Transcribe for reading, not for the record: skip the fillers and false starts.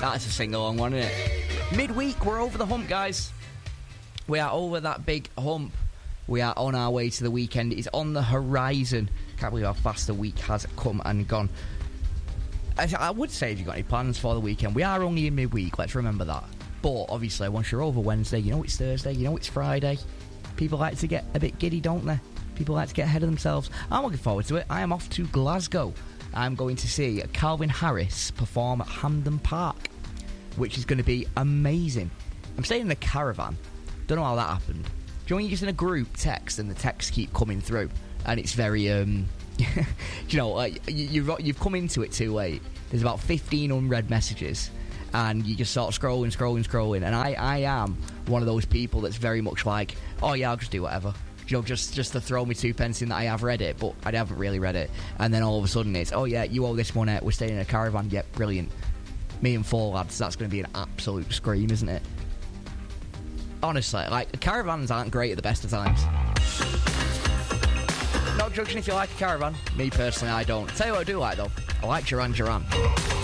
That's a sing-along one, isn't it? Midweek, we're over the hump, guys. We are over that big hump. We are on our way to the weekend. It's on the horizon. Can't believe how fast the week has come and gone. I would say, if you've got any plans for the weekend, we are only in midweek, let's remember that. But obviously, once you're over Wednesday, you know it's Thursday, you know it's Friday. People like to get a bit giddy, don't they? People like to get ahead of themselves. I'm looking forward to it. I am off to Glasgow. I'm going to see Calvin Harris perform at Hampden Park, which is going to be amazing. I'm staying in a caravan. Don't know how that happened. Do you know when you're just in a group text and the texts keep coming through? And it's very, you know, you've come into it too late. There's about 15 unread messages. And you just sort of scrolling. And I am one of those people that's very much like, oh yeah, I'll just do whatever. You know, just to throw me 2 pence in that I have read it, but I haven't really read it. And then all of a sudden it's, oh yeah, you owe this money, we're staying in a caravan, yep, brilliant. Me and 4 lads, that's going to be an absolute scream, isn't it? Honestly, like, caravans aren't great at the best of times. Not judging if you like a caravan. Me personally, I don't. Tell you what I do like though, I like Duran Duran.